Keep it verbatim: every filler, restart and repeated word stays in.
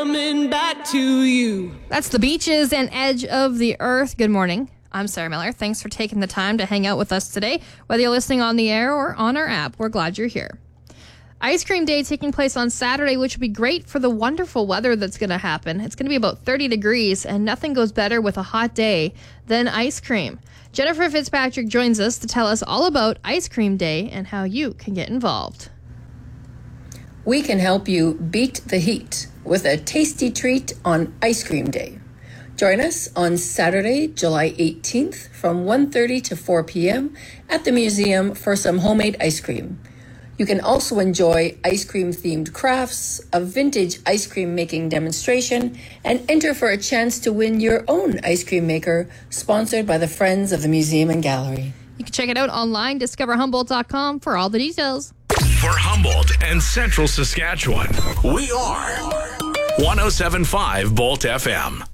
Coming back to you. That's The Beaches and Edge of the Earth. Good morning. I'm Sarah Miller. Thanks for taking the time to hang out with us today. Whether you're listening on the air or on our app, we're glad you're here. Ice Cream Day taking place on Saturday, which will be great for the wonderful weather that's going to happen. It's going to be about thirty degrees, and nothing goes better with a hot day than ice cream. Jennifer Fitzpatrick joins us to tell us all about Ice Cream Day and how you can get involved. We can help you beat the heat with a tasty treat on Ice Cream Day. Join us on Saturday, July eighteenth from one thirty to four p.m. at the museum for some homemade ice cream. You can also enjoy ice cream-themed crafts, a vintage ice cream making demonstration, and enter for a chance to win your own ice cream maker, sponsored by the Friends of the Museum and Gallery. You can check it out online, discover humboldt dot com for all the details. For Humboldt and Central Saskatchewan, we are one oh seven point five Bolt F M.